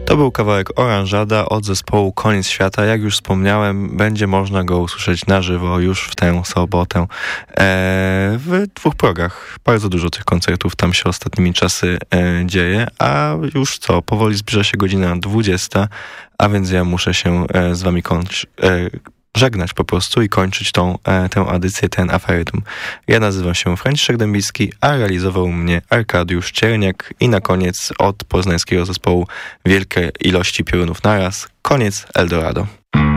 To był kawałek Oranżada od zespołu Koniec Świata. Jak już wspomniałem, będzie można go usłyszeć na żywo już w tę sobotę w 2 progach. Bardzo dużo tych koncertów tam się ostatnimi czasy dzieje, a już powoli zbliża się godzina 20, a więc ja muszę się z wami żegnać po prostu i kończyć tę edycję, ten aferytm. Ja nazywam się Franciszek Dębicki, a realizował mnie Arkadiusz Cierniak i na koniec od poznańskiego zespołu Wielkie ilości piorunów naraz, koniec Eldorado.